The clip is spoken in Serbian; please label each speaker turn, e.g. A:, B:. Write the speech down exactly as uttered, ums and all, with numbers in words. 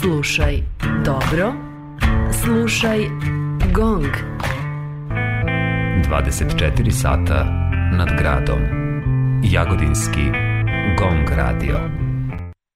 A: Slušaj dobro, slušaj GONG. dvadeset četiri sata nad gradom. Jagodinski GONG radio.